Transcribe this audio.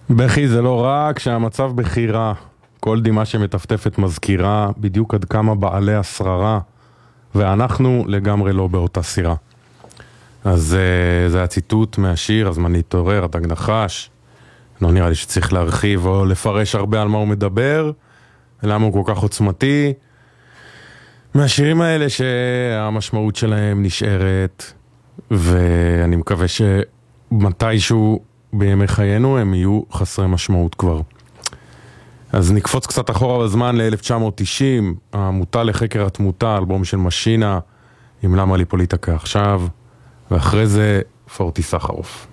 בכי זה לא רק שהמצב בחירה, כל דמעה שמטפטפת מזכירה בדיוק עד כמה בעלי השררה, ואנחנו לגמרי לא באותה סירה. אז זה הציטוט מהשיר, הזמן להתעורר, הדג נחש. לא נראה לי שצריך להרחיב או לפרש הרבה על מה הוא מדבר, למה הוא כל כך עוצמתי. מהשירים האלה שהמשמעות שלהם נשארת, ואני מקווה שמתישהו בימי חיינו הם יהיו חסרי משמעות כבר. אז נקפוץ קצת אחורה בזמן ל-1990, העמותה לחקר התמותה, אלבום של משינה, עם למה לי פוליטיקה עכשיו, ואחרי זה פורטי סחרוף.